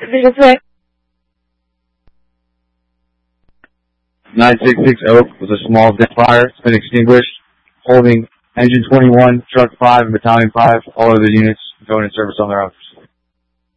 Division 6. 966 Oak was a small fire. It's been extinguished. Holding Engine 21, Truck 5, and Battalion 5. All other units going in service on their own.